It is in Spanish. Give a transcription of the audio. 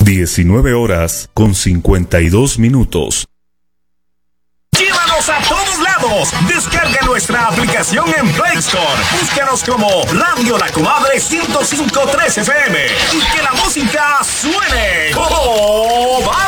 19:52. Llévanos a todos lados. Descarga nuestra aplicación en Play Store. Búscanos como Radio La Comadre 105.3 FM y que la música suene. ¡Oh, va!